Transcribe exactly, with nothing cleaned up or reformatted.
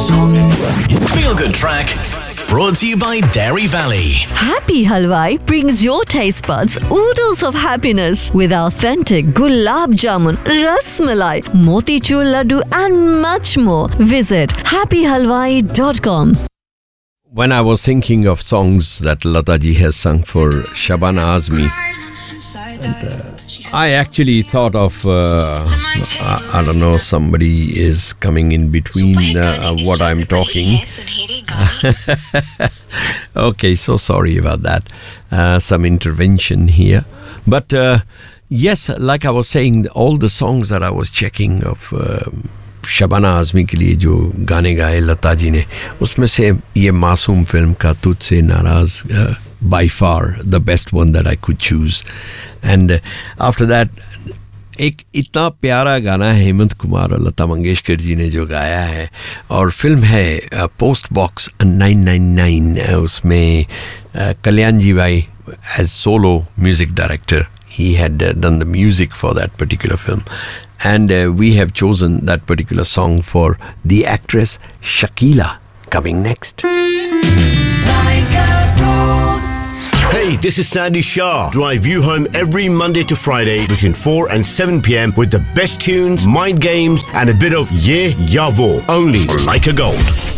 Feel Good Track, brought to you by Dairy Valley. Happy Halwai brings your taste buds oodles of happiness with authentic gulab jamun, ras malai, motichur laddu and much more. Visit happy halwai dot com. When I was thinking of songs that Lata ji has sung for Shabana Azmi, and, uh, I actually thought of, uh, I, I don't know, somebody is coming in between uh, what I'm talking. Okay, so sorry about that. Uh, some intervention here. But uh, yes, like I was saying, all the songs that I was checking of uh, Shabana Azmi के लिए जो गाने गाए लता जी ने, उसमें से ये मासूम फिल्म का तुझसे नाराज़ by far the best one that I could choose. And uh, after that, एक इतना प्यारा गाना है हेमंत कुमार और लता मंगेशकर जी ने जो गाया है, और फिल्म है post box nine nine nine. उसमें कल्याण जी भाई as solo music director, he had uh, done the music for that particular film. And uh, we have chosen that particular song for the actress Shakila. Coming next. Hey, this is Sandy Shah. Drive you home every Monday to Friday between four and seven p.m. with the best tunes, mind games, and a bit of yeah, yavo, only on Like a Gold.